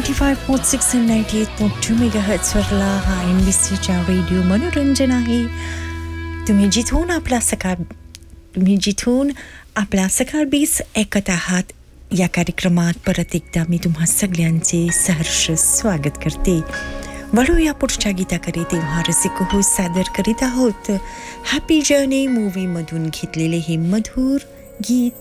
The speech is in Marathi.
95.6 and 98.2 मेगाहर्ट्झ वरला हा NBCचा रेडिओ मनोरंजन आहे. तुम्ही जिथून आपला सकाळ 20 ऐकत आहात या कार्यक्रमात परत एकदा मी तुम्हा सगळ्यांचे सहर्ष स्वागत करते. वळूया पुढच्या गीताकडे. तेव्हा रसिक हो सादर करीत आहोत हॅपी जर्नी मूवी मधून घेतलेले हे मधुर गीत